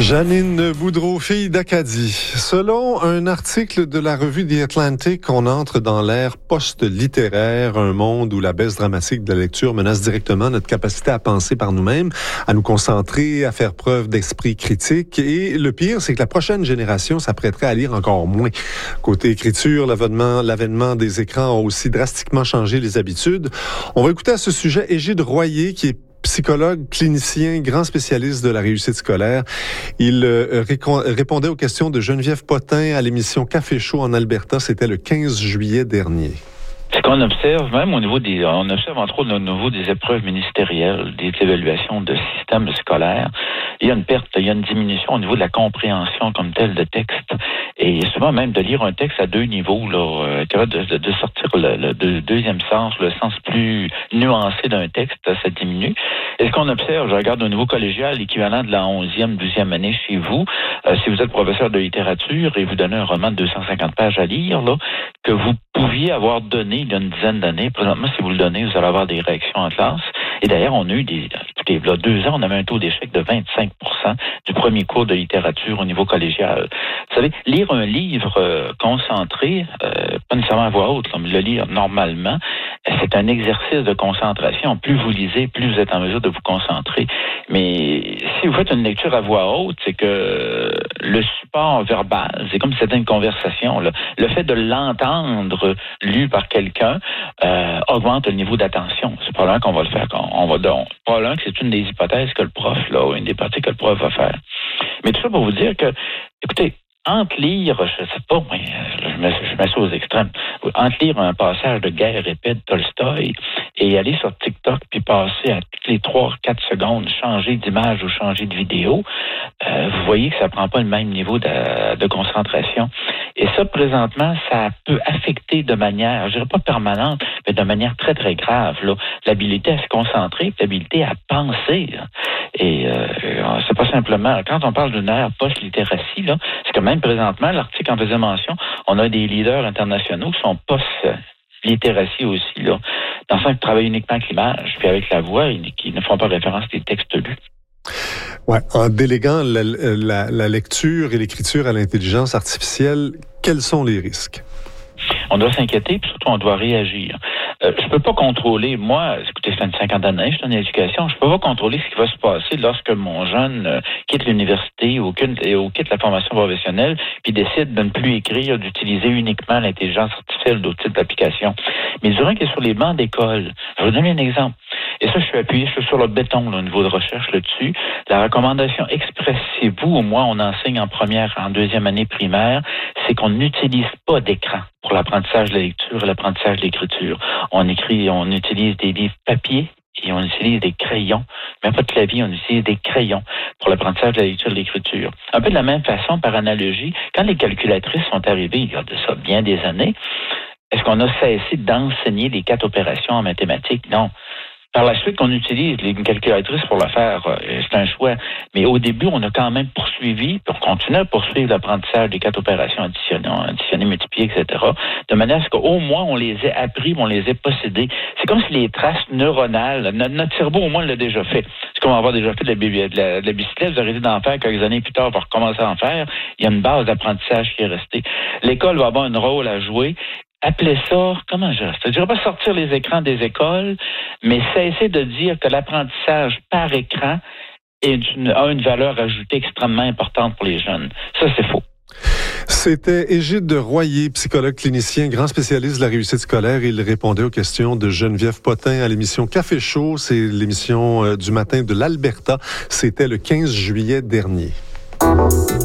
Janine Boudreau, fille d'Acadie. Selon un article de la revue The Atlantic, on entre dans l'ère post-littéraire, un monde où la baisse dramatique de la lecture menace directement notre capacité à penser par nous-mêmes, à nous concentrer, à faire preuve d'esprit critique. Et le pire, c'est que la prochaine génération s'apprêterait à lire encore moins. Côté écriture, l'avènement des écrans a aussi drastiquement changé les habitudes. On va écouter à ce sujet Égide Royer, qui est psychologue, clinicien, grand spécialiste de la réussite scolaire. Il répondait aux questions de Geneviève Potin à l'émission Café Chaud en Alberta. C'était le 15 juillet dernier. Ce qu'on observe, même on observe entre autres au niveau des épreuves ministérielles, des évaluations de systèmes scolaires, il y a une perte, il y a une diminution au niveau de la compréhension comme telle de texte. Et souvent même de lire un texte à deux niveaux, là, de sortir le deuxième sens, le sens plus nuancé d'un texte, ça diminue. Et ce qu'on observe, je regarde au niveau collégial, l'équivalent de la 11e, 12e année chez vous, si vous êtes professeur de littérature et vous donnez un roman de 250 pages à lire, là, que vous pouviez avoir donné il y a une dizaine d'années. Présentement, si vous le donnez, vous allez avoir des réactions en classe. Et d'ailleurs, on a eu il y a 2 ans, on avait un taux d'échec de 25% du premier cours de littérature au niveau collégial. Vous savez, lire un livre concentré, pas nécessairement à voix haute, mais le lire normalement, c'est un exercice de concentration. Plus vous lisez, plus vous êtes en mesure de vous concentrer. Mais si vous faites une lecture à voix haute, c'est que le support verbal, c'est comme si c'était une conversation. Là. Le fait de l'entendre lu par quelqu'un augmente le niveau d'attention. C'est probablement qu'on va le faire. Probablement que c'est une des hypothèses que le prof, là, une des parties que le prof va faire. Mais tout ça pour vous dire que, écoutez, entre lire, je sais pas, moi, je mets ça aux extrêmes, entre lire un passage de Guerre et paix de Tolstoï et aller sur TikTok puis passer à toutes les 3-4 secondes, changer d'image ou changer de vidéo, vous voyez que ça prend pas le même niveau de concentration. Et ça, présentement, ça peut affecter de manière, je dirais pas permanente, mais de manière très, très grave, là, l'habilité à se concentrer, l'habilité à penser. Là. Et c'est pas simplement, quand on parle d'une ère post-littératie, là, c'est que même présentement, l'article en faisait mention, on a des leaders internationaux qui sont post-littératie aussi, là, dans le sens qu'ils travaillent uniquement avec l'image, puis avec la voix, qui ne font pas référence des textes lus. Ouais, en déléguant la lecture et l'écriture à l'intelligence artificielle, quels sont les risques? On doit s'inquiéter, puis surtout, on doit réagir. Je peux pas contrôler, moi, écoutez, ça fait une 50 d'années, je suis en éducation, je peux pas contrôler ce qui va se passer lorsque mon jeune quitte l'université ou quitte la formation professionnelle, puis décide de ne plus écrire, d'utiliser uniquement l'intelligence artificielle, d'autres types d'applications. Mais durant qu'il est sur les bancs d'école, je vais vous donner un exemple. Et ça, je suis sur le béton, là, au niveau de recherche là-dessus. La recommandation express, si vous ou moi, on enseigne en première, en deuxième année primaire, c'est qu'on n'utilise pas d'écran pour l'apprentissage de la lecture et l'apprentissage de l'écriture. On utilise des livres papier et on utilise des crayons. Même pas de clavier, on utilise des crayons pour l'apprentissage de la lecture et de l'écriture. Un peu de la même façon, par analogie, quand les calculatrices sont arrivées, il y a de ça bien des années, est-ce qu'on a cessé d'enseigner les 4 opérations en mathématiques? Non. Par la suite, qu'on utilise une calculatrice pour le faire, c'est un choix. Mais au début, on a quand même poursuivi, puis on continue à poursuivre l'apprentissage des 4 opérations additionnées, multipliées, etc., de manière à ce qu'au moins, on les ait appris, on les ait possédés. C'est comme si les traces neuronales, notre cerveau, au moins, l'a déjà fait. C'est comme avoir déjà fait de la bicyclette, vous arrêtez d'en faire quelques années plus tard pour recommencer à en faire. Il y a une base d'apprentissage qui est restée. L'école va avoir un rôle à jouer. Appelez ça, comment je ne dirais pas sortir les écrans des écoles, mais cesser de dire que l'apprentissage par écran a une valeur ajoutée extrêmement importante pour les jeunes. Ça, c'est faux. C'était Égide Royer, psychologue clinicien, grand spécialiste de la réussite scolaire. Il répondait aux questions de Geneviève Potin à l'émission Café Chaud. C'est l'émission du matin de l'Alberta. C'était le 15 juillet dernier.